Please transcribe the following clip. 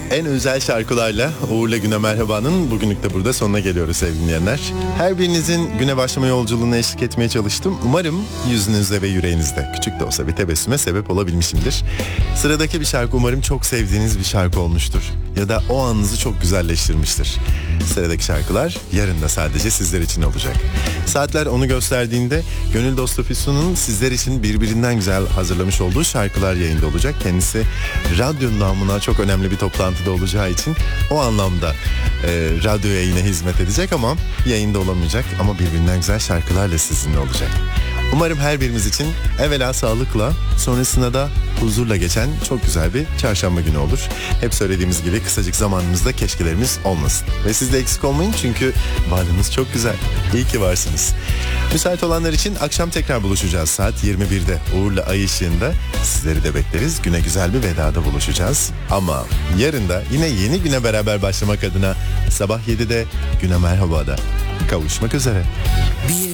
En özel şarkılarla Uğur'la Güne Merhaba'nın bugünlük de burada sonuna geliyoruz sevgili dinleyenler. Her birinizin güne başlama yolculuğuna eşlik etmeye çalıştım. Umarım yüzünüzde ve yüreğinizde küçük de olsa bir tebessüme sebep olabilmişimdir. Sıradaki bir şarkı umarım çok sevdiğiniz bir şarkı olmuştur. Ya da o anınızı çok güzelleştirmiştir. Sıradaki şarkılar yarın da sadece sizler için olacak. Saatler onu gösterdiğinde Gönül Dostu Füsun'un sizler için birbirinden güzel hazırlamış olduğu şarkılar yayında olacak. Kendisi radyo namına çok önemli bir toplantıda olacağı için o anlamda radyoya yine hizmet edecek ama yayında olamayacak. Ama birbirinden güzel şarkılarla sizinle olacak. Umarım her birimiz için evvela sağlıkla, sonrasında da huzurla geçen çok güzel bir çarşamba günü olur. Hep söylediğimiz gibi kısacık zamanımızda keşkelerimiz olmasın. Ve siz de eksik olmayın çünkü varlığınız çok güzel. İyi ki varsınız. Müsait olanlar için akşam tekrar buluşacağız saat 21'de Uğur'la Ay ışığında. Sizleri de bekleriz. Güne güzel bir vedada buluşacağız. Ama yarın da yine yeni güne beraber başlamak adına sabah 7'de Güne Merhaba'da kavuşmak üzere. Bir